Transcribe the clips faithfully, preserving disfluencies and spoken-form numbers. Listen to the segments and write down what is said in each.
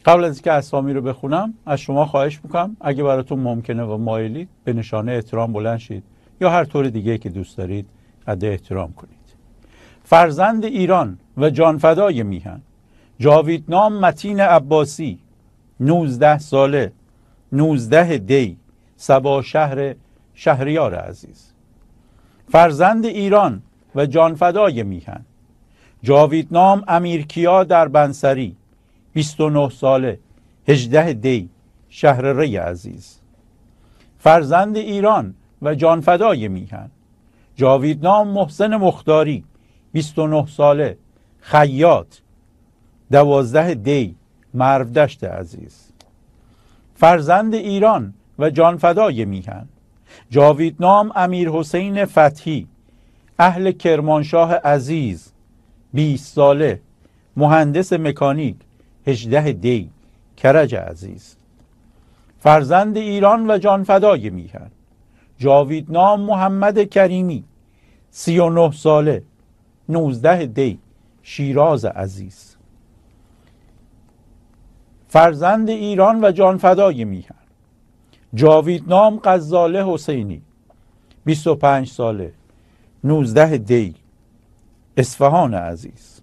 قبل از اینکه اسامی رو بخونم از شما خواهش میکنم اگه براتون ممکنه و مایلید به نشانه احترام بلند شید یا هر طور دیگه که دوست دارید ادای احترام کنید. فرزند ایران و جانفدای میهن جاویدنام متین عباسی، نوزده ساله، نوزده دی، سبا شهر شهریار عزیز. فرزند ایران و جانفدای میهن جاویدنام امیرکیا در بنسری، بیست و نه ساله، هجده دی، شهر ری عزیز. فرزند ایران و جانفدای میهن جاویدنام محسن مختاری، بیست و نه ساله، خیاط، دوازده دی، مرودشت عزیز. فرزند ایران و جانفدای میهن جاویدنام امیر حسین فتحی، اهل کرمانشاه عزیز، بیست ساله، مهندس مکانیک، هجده دی، کرج عزیز. فرزند ایران و جانفدای میهن جاویدنام محمد کریمی، سی و نه ساله، نوزده دی، شیراز عزیز. فرزند ایران و جانفدای میهن جاویدنام غزاله حسینی، بیست و پنج ساله، نوزده دی، اصفهان عزیز.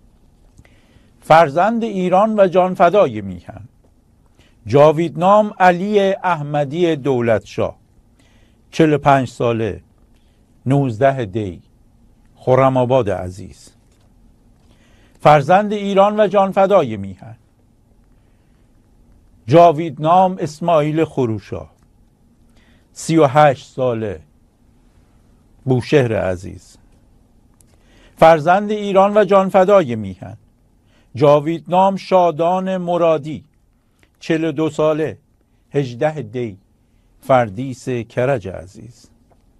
فرزند ایران و جانفدای میهن جاویدنام علی احمدی دولتشاه، چهل و پنج ساله، نوزده دی، خرم‌آباد عزیز. فرزند ایران و جانفدای میهن جاویدنام اسماعیل خروشا، سی و هشت ساله، بوشهر عزیز. فرزند ایران و جانفدای میهن جاویدنام شادان مرادی، چهل و دو ساله، هجده دی، فردیس کرج عزیز.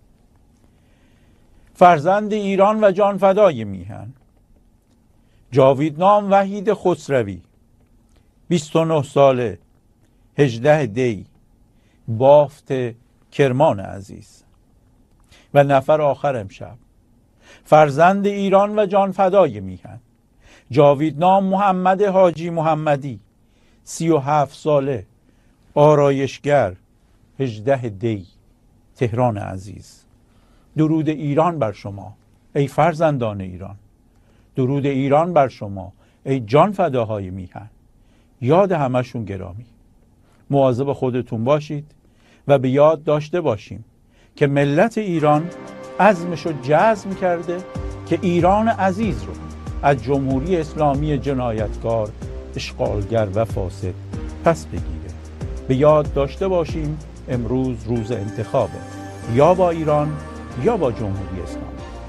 فرزند ایران و جانفدای میهن جاویدنام وحید خسروی، بیست و نه ساله، هجده دی، بافت کرمان عزیز. و نفر آخر امشب فرزند ایران و جانفدای میهن جاویدنام محمد حاجی محمدی، سی و هفت ساله، آرایشگر، هجده دی، تهران عزیز. درود ایران بر شما ای فرزندان ایران، درود ایران بر شما ای جانفداهای میهن. یاد همشون گرامی. مواظب خودتون باشید و به یاد داشته باشیم که ملت ایران عزمشو جزم کرده که ایران عزیز رو از جمهوری اسلامی جنایتکار، اشغالگر و فاسد پس بگیره. به یاد داشته باشیم امروز روز انتخابه، یا با ایران یا با جمهوری اسلامی.